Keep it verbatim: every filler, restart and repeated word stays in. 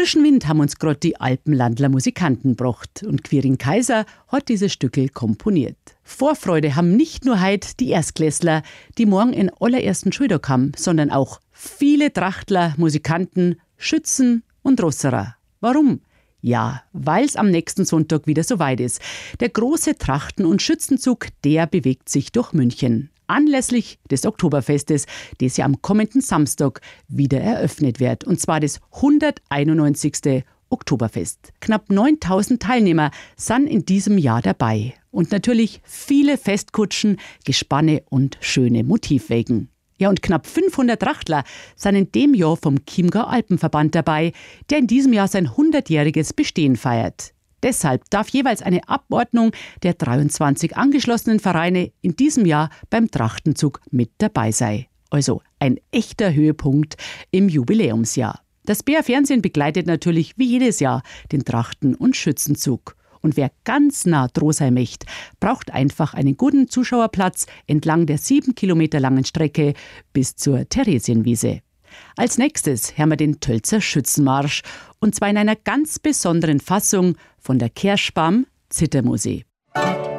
frischen Wind haben uns gerade die Alpenlandler Musikanten gebracht und Quirin Kaiser hat dieses Stückel komponiert. Vorfreude haben nicht nur heute die Erstklässler, die morgen in allerersten Schultag haben, sondern auch viele Trachtler, Musikanten, Schützen und Rosserer. Warum? Ja, weil es am nächsten Sonntag wieder soweit ist. Der große Trachten- und Schützenzug, der bewegt sich durch München. Anlässlich des Oktoberfestes, das ja am kommenden Samstag wieder eröffnet wird. Und zwar das hunderteinundneunzigste Oktoberfest. Knapp neuntausend Teilnehmer sind in diesem Jahr dabei. Und natürlich viele Festkutschen, Gespanne und schöne Motivwägen. Ja, und knapp fünfhundert Trachtler sind in dem Jahr vom Chiemgauer Alpenverband dabei, der in diesem Jahr sein hundertjähriges Bestehen feiert. Deshalb darf jeweils eine Abordnung der dreiundzwanzig angeschlossenen Vereine in diesem Jahr beim Trachtenzug mit dabei sein. Also ein echter Höhepunkt im Jubiläumsjahr. Das B R Fernsehen begleitet natürlich wie jedes Jahr den Trachten- und Schützenzug. Und wer ganz nah dran sein möchte, braucht einfach einen guten Zuschauerplatz entlang der sieben Kilometer langen Strecke bis zur Theresienwiese. Als nächstes hören wir den Tölzer Schützenmarsch, und zwar in einer ganz besonderen Fassung von der Kerschbam Zittermusik.